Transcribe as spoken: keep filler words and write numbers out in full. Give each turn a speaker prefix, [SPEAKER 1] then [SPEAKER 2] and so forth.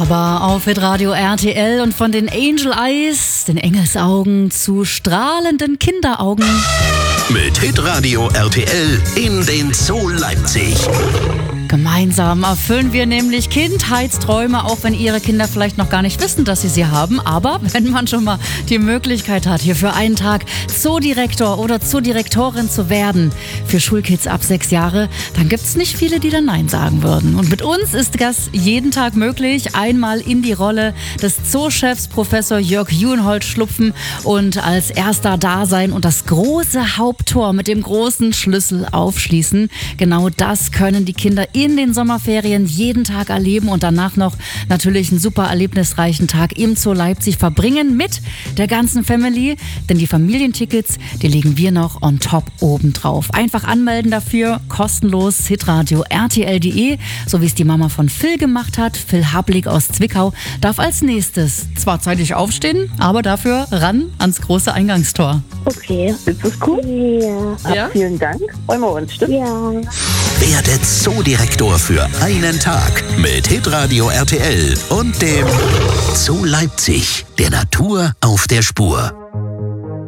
[SPEAKER 1] Wunderbar, auf Hitradio R T L und von den Angel Eyes, den Engelsaugen, zu strahlenden Kinderaugen.
[SPEAKER 2] Mit Hitradio R T L in den Zoo Leipzig.
[SPEAKER 1] Gemeinsam erfüllen wir nämlich Kindheitsträume, auch wenn Ihre Kinder vielleicht noch gar nicht wissen, dass Sie sie haben. Aber wenn man schon mal die Möglichkeit hat, hier für einen Tag Zoodirektor oder Zoodirektorin zu werden für Schulkids ab sechs Jahre, dann gibt es nicht viele, die dann Nein sagen würden. Und mit uns ist das jeden Tag möglich. Einmal in die Rolle des Zoochefs Professor Jörg Juenhold schlüpfen und als erster da sein und das große Haupttor mit dem großen Schlüssel aufschließen. Genau das können die Kinder in den Sommerferien jeden Tag erleben und danach noch natürlich einen super erlebnisreichen Tag im Zoo Leipzig verbringen mit der ganzen Family. Denn die Familientickets, die legen wir noch on top oben drauf. Einfach anmelden dafür, kostenlos, hitradio R T L punkt de, so wie es die Mama von Phil gemacht hat. Phil Hablig aus Zwickau darf als nächstes zwar zeitig aufstehen, aber dafür ran ans große Eingangstor.
[SPEAKER 3] Okay.
[SPEAKER 4] Ist das cool?
[SPEAKER 3] Ja.
[SPEAKER 4] Ja? Vielen Dank. Freuen wir uns, stimmt?
[SPEAKER 3] Ja.
[SPEAKER 2] Werde Zoodirektor für einen Tag mit Hitradio R T L und dem Zoo Leipzig, der Natur auf der Spur.